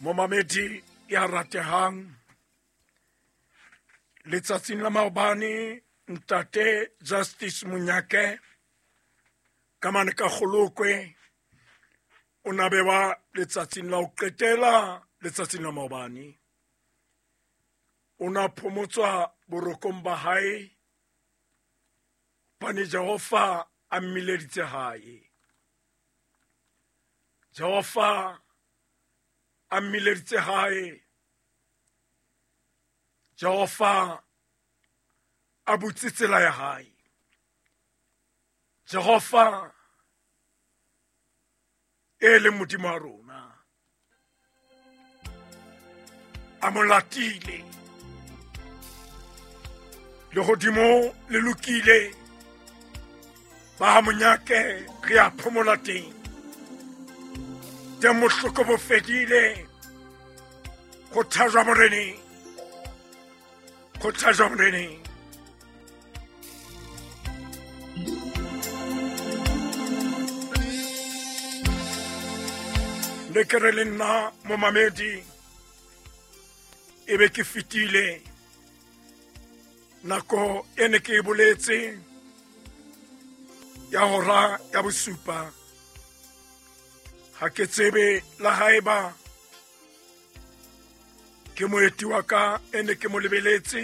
Momamedi ya ratehang letsatsing la maobane ntate Justice Munyake kamane ka kgolokwe o na bewa letsatsing la ho qetela letsatsing la maobane o na phomotswa borokong ba hae pane Jehova a mmileditse hae Jehova a mmileditse hae Jehova a butse tsela ya hae Jehova ele modimo wa rona a mo latile lehodimo le lokile ba ha Monyake re a phomola teng teng mohloko bo fedile go thajwa moreneng le kere le nna momamedi e be ke fetile nako ene ke e boletse ya hora ya bosupa ha ke tsebe la haeba ke moeti wa ka ene ke mo lebeletse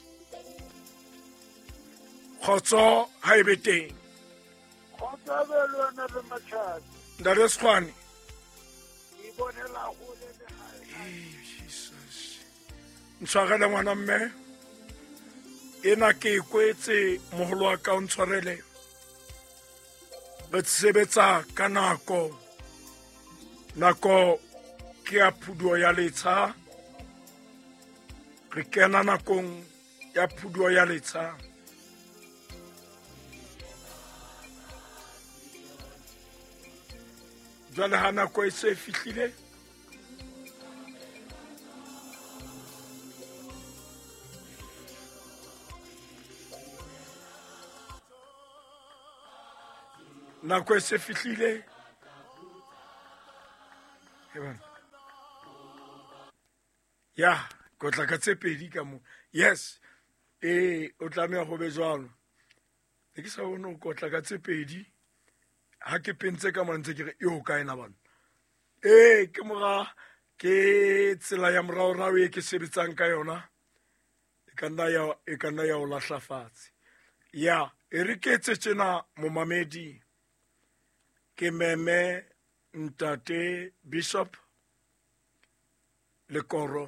khotso haebe teng khotso be lona le matshati ndare skhwane ibonela go le hae Jesus ntshwarele ngwana mme ena ke ikwetse moholo wa ka o ntshwarele re sebetsa ka nako ke ya phuduo ya letsha re kena nakong ya phuduo ya letsha jwale ha nako e se fihlile nako e se fihlile ya kotla ka tse pedi ka mo yes o tlameha go be jwalo e ke sa bone o kotla ka tse pedi ha ke pentse ka mona ntse ke re yo ka ena bana ke mora ke tsela ya moraorao e ke sebetsang ka yona e kanna ya o lahla fatshe ya e re ke etse tjena momamedi ke meme ntate Bishop Lekoro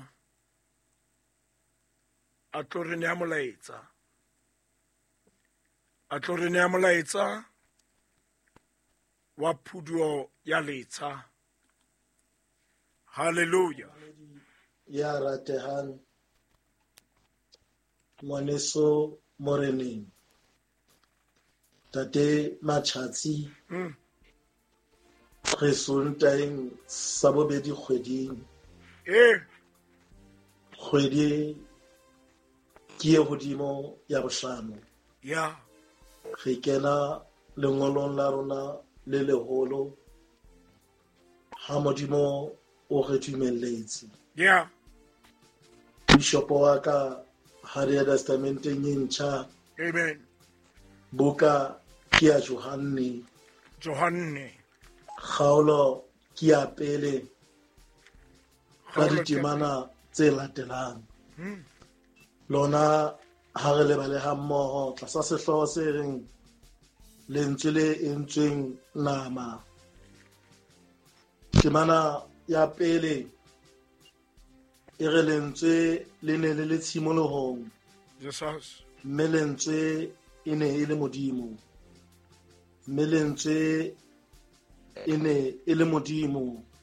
a tlo re nea molaetsa wa phuduo ya letsha haleluya ya ratehang ngwaneso moreneng tate Matjhatsi re sontaheng sa bobedi kgweding kgwedi ke ye hodimo ya bohlano ya re kena lengolong la rona le leholo ha modimo o re dumelletse ya Bishop wa ka ha re ya testamenteng e ntjha amen buka ke ya Johane kgaolo ke ya pele ka ditemana tse latelang lona ha re lebaleha mmoho tlasa sehloho se reng lentswe le entsweng nama temana ya pele e re lentswe le ne le tshimolohong Jesus mme lentswe e ne e le modimo mme lentswe e ne e le modimo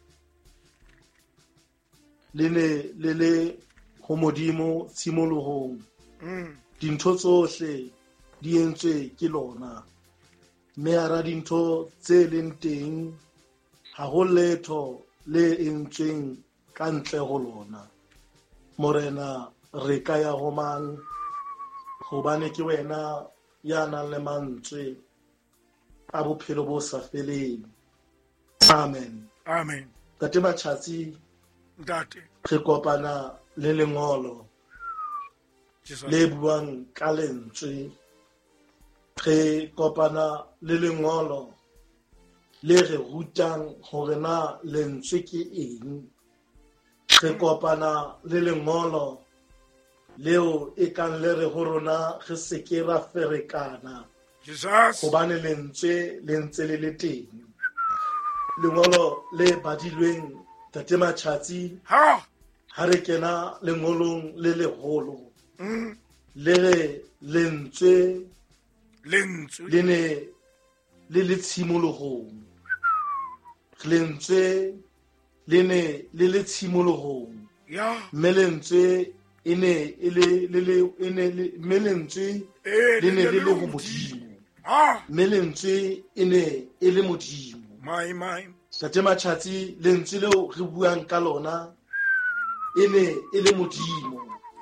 le ne le ho modimo tshimolohong dintho tsohle di entswe ke lona mme ara dintho tse leng teng ha ho letho le entsweng ka ntle ho lona morena re ka ya ho mang hobane ke wena ya nang le mantswe a bophelo bo sa feleng amen amen tate Matjhatsi ntate re kopana le lengolo Jesus le buang ka lentswe, re kopana le lengolo le re rutang hore na lentswe ke eng, re kopana le lengolo leo e kang le re ho rona re se ke ra ferekana Jesus hobane lentswe le ntse le le teng. Lengolo le badilweng Tate Matjhatsi ha ha re kena lengolong le leholo le re lentswe lentswe le ne le tshimolohong, lentswe le ne le tshimolohong, ya mme lentswe e ne le ho Modimo, ha mme lentswe e ne e le Modimo. my Tate Matjhatsi, lentswe leo re buang ka lona e ne e le Modimo,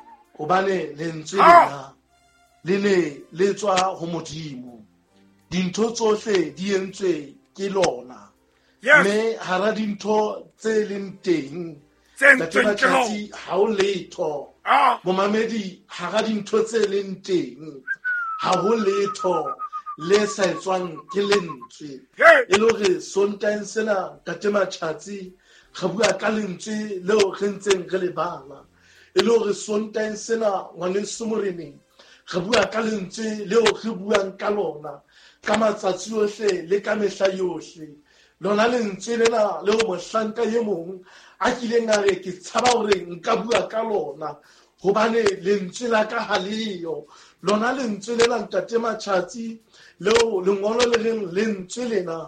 hobane lentswe lena le ne le tswa ho Modimo. Dintho tsohle di entswe ke lona, yes mme hara dintho tse leng teng Tse Tate entsweng ke lona. Matjhatsi ha o letho. ah Momamedi, hara dintho tse leng teng ha ho letho le sa etswang ke lentswe. hey E le hore sontaheng sena Tate Matjhatsi re bua ka lentswe leo re ntseng re le bala. E le hore sontaheng sena ngwaneso Moreneng re bua ka lentswe leo re buang ka lona ka matsatsi ohle le ka mehla yohle. Lona lentswe lena leo mohlanka ye mong a kileng a re ke tshaba hore nka bua ka lona hobane lentswe la ka ha leyo. Lona lentswe lena Ntate Matjhatsi leo lengolo le reng lentswe lena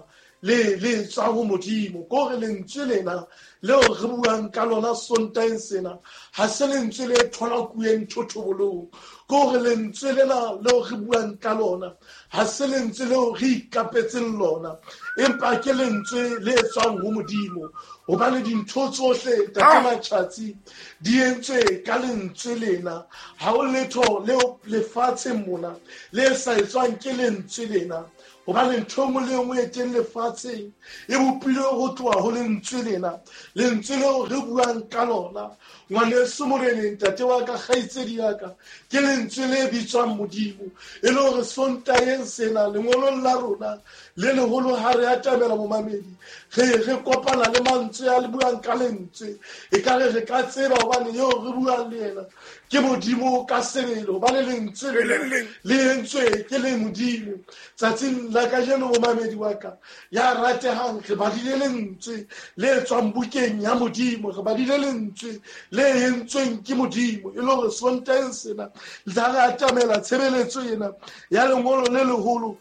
le tswa ho Modimo, ko re lentswe lena leo re buang ka lona sontaheng sena ha se lentswe le thola kueng thothobolong, ko re lentswe lena leo re buang ka lona ha se lentswe leo re ikapetseng lona, empa ke lentswe le tswang ho Modimo, hobane dintho tsohle Tate Matjhatsi di entswe ka lentswe lena. Ha o letho leo lefatsheng mona le sa etswang ke lentswe lena, hobane ntho engwe le engwe e teng lefatsheng e bopilwe ho tloha ho lentswe lena, lentswe leo re buang ka lona. Ngwaneso Moreneng, tate wa ka, kgaitsedi ya ka, ke lentswe le bitswang Modimo. E le hore sontaheng sena lengolong la rona le leholo ha re atamela momamedi, re kopana le mantswe a le buang ka lentswe, e ka re ka tseba hobane eo re buang le yena ke Modimo ka sebele, hobane lentswe le entswe ke le Modimo. Tsatsing la kajeno momamedi wa ka ya ratehang, re badile lentswe le tswang bukeng ya Modimo, re badile lentswe le entsweng ke Modimo. E le hore sontaheng sena le tla re atamela tshebeletso ena ya lengolo le leholo,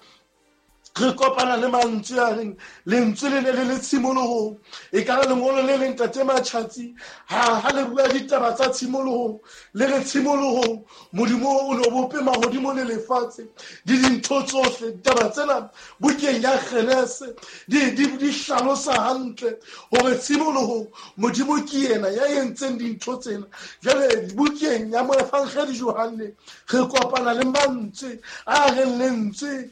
re kopana le mantswe a reng lentswe le ne le tshimolohong. E ka re lengolo le leng Tate Matjhatsi ha le bua ditaba tsa tshimolohong, le re tshimolohong Modimo o no bope mahodimo le lefatshe di dintho tsohle. Ditaba tsena bukeng ya Kgenese di hlalosa hantle hore tshimolohong Modimo ke yena ya entseng dintho tsena. Jwale bukeng ya Moefangedi Johane re kopana le mantswe a reng lentswe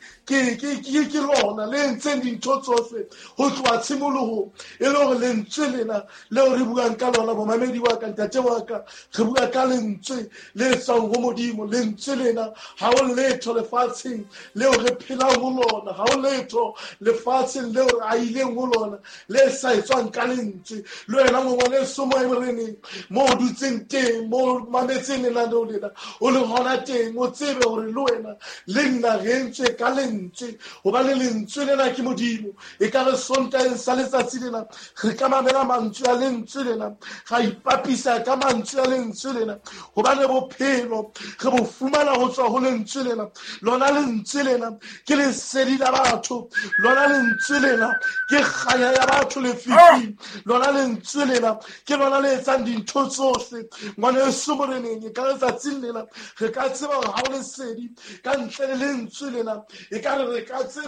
ke lona le entseng dintho tsohle ho tloha tshimolohong. E le hore lentswe lena leo re buang ka lona momamedi wa ka, ntate wa ka, re bua ka lentswe le tswang ho Modimo. Lentswe lena ha o letho lefatsheng leo re phelang ho lona, ha o letho lefatsheng leo a ileng ho lona le sa etswang ka lentswe. Le wena ngwaneso Moreneng, mo o dutseng teng, mo mametseng lenaneo lena, o le hona teng, o tsebe hore le wena le nna re entswe ka lentswe, hobane lentswe lena ke Modimo. E ka re sontaheng sa letsatsi lena re ka mamela mantswe a lentswe lena, ga ipapisa ka mantswe a lentswe lena, hobane bophelo re bo fumana ho tswa ho lentswe lena. Lona lentswe lena ke lesedi la batho, lona lentswe lena ke kganya ya batho lefifing, lona lentswe lena ke lona le etsang dintho tsohle. Ngwaneso Moreneng, e ka re tsatsing lena re ka tseba hore ha o lesedi ka ntle le lentswe lena, e ka re ka tseba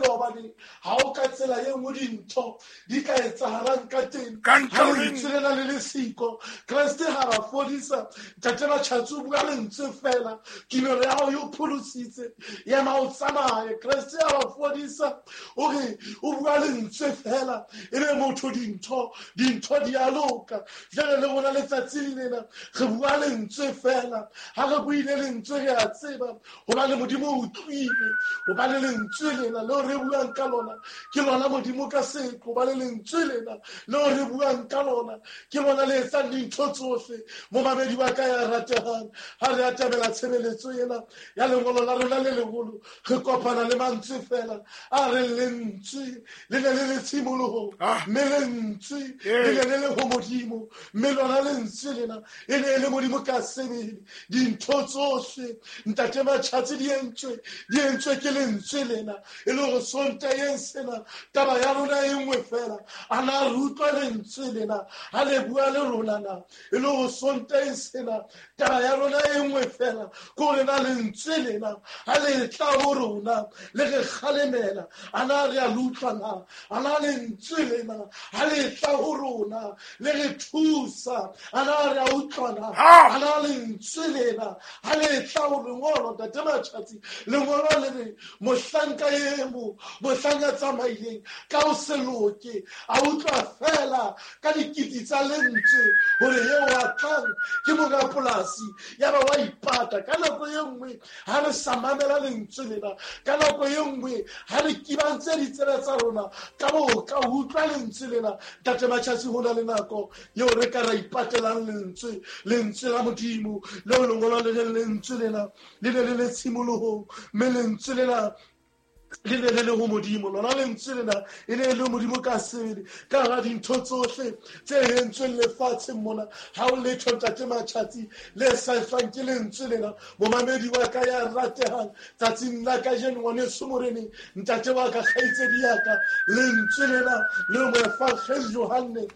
hobane ha o ka tsela ye nngwe dintho di ka etsahalang ka teng Ka ntle ha ho o lentswe. itshelela le lesiko Kreste ha ba fodisa ntate Matjhatsi o bua lentswe fela tumelo ya hao yo pholositse ya ma o tsamaye Kreste ha ba fodisa o re o bua lentswe fela e le motho dintho di a loka jwale le bona letsatsi lena re bua lentswe fela ha re buile lentswe re a tseba ho ba le modimo o utlwile ho ba le lentswe lena le re buang ka lona ke lona modimo ka setlo ba le lentswe lena le re buang ka lona ke lona le etsang dintho tsohle mo mamedi ba ka ya ratehang ha re atabela tshebeletso ena ya lengolo la rona le legolo re kopana le mantswe fela a re lentswe le ne le tshimoloho mme lentswe le ne le ho modimo mme lona lentswe lena e ne le modimo ka sebele dintho tsohle ntate Matjhatsi di entswe ke lentswe lena e le hore Sontaheng sena taba ya rona e nngwe fela a na re utlwa lentswe lena ha le bua le rona na e le hore Sontaheng sena taba ya rona e nngwe fela ko re na lentswe lena ha le tla ho rona le re kgalemela a na re a lutlwa na a na lentswe lena ha le tla ho rona le re thusa a na re a utlwa na a na lentswe lena ha le tla ho lengolo ntate Matjhatsi lengolo le re mohlanka emo mohlanka tsamaileng ka o se loke a utlwa fela ka dikiti tsa lentswe hore eo a tlang ke monga polasi ya ba wa ipata ka nako e nngwe ha re sa mamela lentswe lena ka nako e nngwe ha re kibantse ditsela tsa rona ka boka ho utlwa lentswe lena ntate Matjhatsi ho na le nako eo re ka ra ipatelang lentswe la modimo leo lengolo le lentswe lena le ne le tshimoloho mme lentswe lena le ne le ho modimo lona lentswe lena e ne le modimo ka sebele ka hara dintho tsohle tse entsweng lefatsheng mona ha o letho ntate Matjhatsi le sa hlwang ke lentswe lena momamedi wa ka ya ratehang tsatsing la kajeno ngwaneso morene ntate wa ka kgaitsedi ya ka lentswe lena le moefakgedi Johanne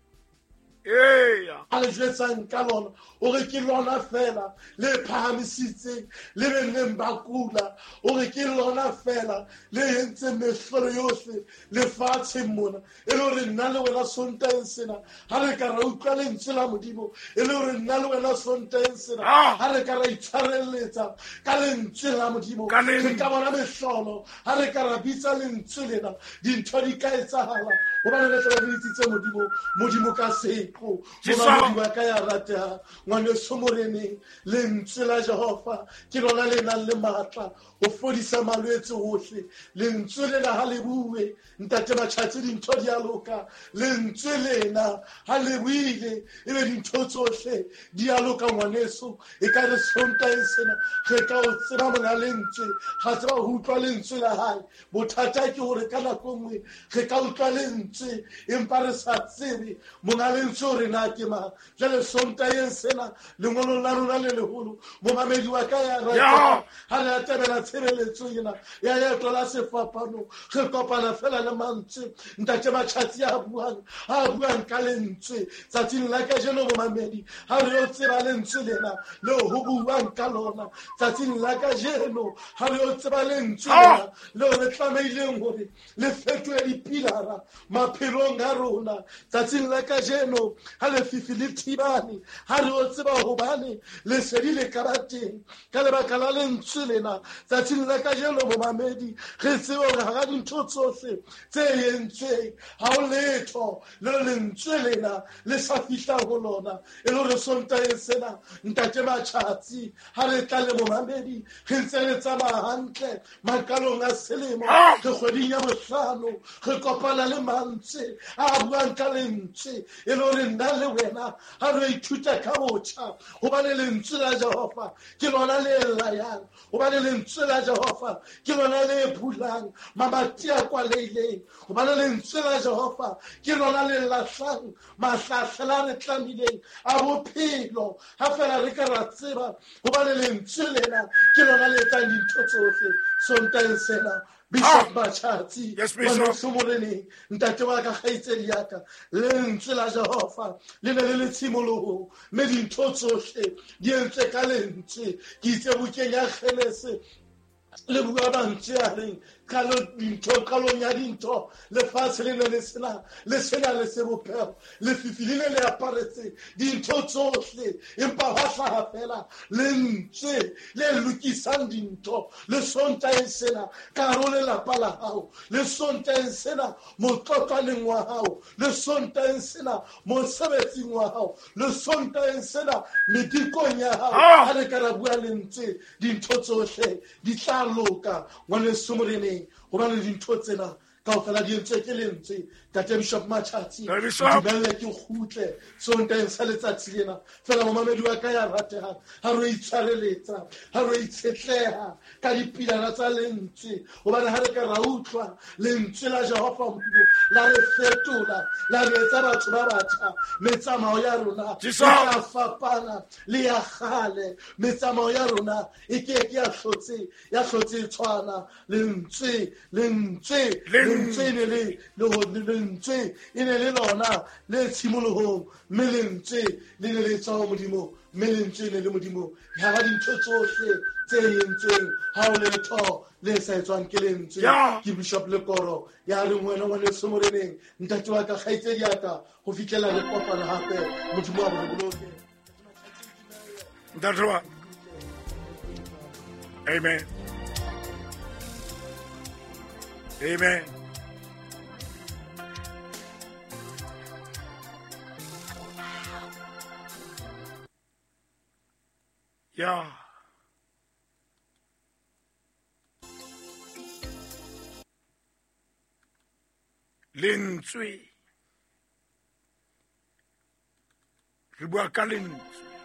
a le jwetsang ka lona o re ke lona fela le phahamisitseng le benneng ba kula o re ke lona fela le entseng mehlolo yohle lefatsheng mona e le hore nna le wena Sontaheng sena ha re ka ra utlwa lentswe la modimo e le hore nna le wena Sontaheng sena ha re ka ra itshwarelletsa ka lentswe la modimo re ka bona mehlolo ha re ka ra bitsa lentswe lena dintho di ka etsahala hobane re tla bitsitse modimo ka setlo momamedi wa ka ya ratehang ngwaneso morene lentswe la Jehova ke lona le nang le matla ho fodisa malwetse hohle lentswe lena ha le bue ntate Matjhatsi dintho di a loka lentswe lena ha le buile e be dintho tsohle di a loka ngwaneso e ka re Sontaheng sena re ka o tseba monga lentswe ga tseba ho utlwa lentswe la hae bothata ke hore ka nako nngwe re ka utlwa lentswe empa re sa tsebe monga lentswe hore na ke mang jwale Sontaheng sena lengolong la rona le leholo momamedi wa ka ya ratehang ha re atabela tshebeletso ena ya leeto la sefapano re kopana fela le mantswe ntate Matjhatsi a buang ka lentswe tsatsing la kajeno momamedi ha re yo tseba lentswe lena le ho buang ka lona tsatsing la kajeno ha re yo tseba lentswe lena le re tlameileng hore le fetohe dipilara maphelong a rona tsatsing la kajeno ha le fifi le thibane ha re yo tseba hobane lesedi le ka ba teng ka lebaka la lentswe lena tsatsing la kajeno momamedi re tsebe hore hara dintho tsohle tse entsweng ha o letho le lentswe lena le sa fihla ho lona e le hore Sontaheng sena ntate Matjhatsi ha re tla le momamedi re ntse re tsamaya hantle makalong a selemo re kgweding ya bohlano re kopana le mantswe a buang ka lentswe e le hore nna le wena ha re ithuta ka botjha hobane lentswe la Jehova ke lona le layang hobane lentswe la Jehova ke lona le bulang mamati a kwaleileng hobane lentswe la Jehova ke lona le lahlang mahlahla re tlamileng a bophelo ha fela re ka ra tseba hobane lentswe lena ke lona le etsang dintho tsohle Sontaheng sena Bishop Matjhatsi ngwaneso morene ntate wa ka kgaitsedi ya ka lentswe la Jehova le ne le tshimoloho mme dintho tsohle di entswe ka lentswe ke itse bukeng ya Kgenese le bua mantswe a reng ka dintho qalong ya dintho lefatshe le ne le sena le sebopego lefifi le ne le aparetse dintho tsohle empa ba hlaha fela lentswe le lokisang dintho le sontaheng sena ka hare ho lelapa la hao le sontaheng sena motlotlaneng wa hao le sontaheng sena mosebetsing wa hao le sontaheng sena medikong ya hao ha le ka ra bua lentswe dintho tsohle di tla loka ngwaneso Morena gobane dintho tsena kaofela di entswe ke lentswe tate Bishop Matjhatsi dumelle ke kgutle sontaheng sa letsatsi lena fela momamedi wa ka ya ratehang ha re itshwareletsa ha re itshetleha ka dipilana tsa lentswe gobane ha re ka ra utlwa lentswe la Jehova Modimo la re fetola la re etsa batho ba batjha metsamao ya rona e tla fapana le ya kgale metsamao ya rona e ke ya hlotse tshwana lentswe e ne le lona le tshimolohong mme lentswe le ne le tswa Modimo mme lentswe ne le Modimo ya ga dintho tsohle tse yentsweng ha o letho le sa etswang ke lentswe ke Bishop Lekoro ya re ngwana ngwaneso Moreneng ntate wa ka kgaitsedi ya ka go fitlela re kopana hape Modimo a bo boloke ntate wa amen amen yeah lentswe re bua ka lentswe